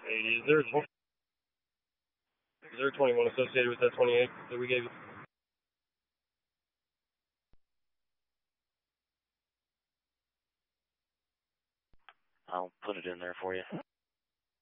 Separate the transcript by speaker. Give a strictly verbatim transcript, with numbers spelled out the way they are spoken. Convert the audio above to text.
Speaker 1: Hey, is there is there a twenty-one associated with that twenty-eight that we gave you?
Speaker 2: I'll put it in there for you.